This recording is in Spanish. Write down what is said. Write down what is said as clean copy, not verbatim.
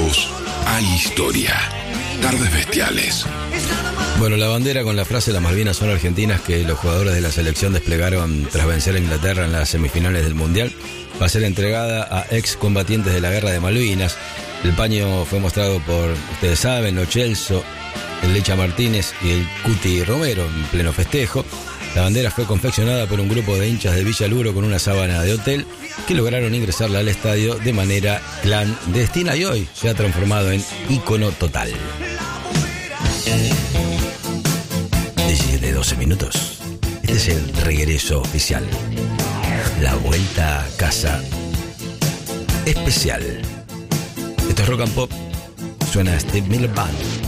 tiempos hay historia. Tardes Bestiales. Bueno, la bandera con la frase "Las Malvinas son argentinas", que los jugadores de la selección desplegaron tras vencer a Inglaterra en las semifinales del Mundial, va a ser entregada a excombatientes de la Guerra de Malvinas. El paño fue mostrado por, ustedes saben, Lo Celso, el Licha Martínez y el Cuti Romero en pleno festejo. La bandera fue confeccionada por un grupo de hinchas de Villa Luro con una sábana de hotel que lograron ingresarla al estadio de manera clandestina y hoy se ha transformado en ícono total. 17:12 minutos. Este es el regreso oficial. La vuelta a casa especial. Esto es Rock and Pop. Suena Steve Miller Band.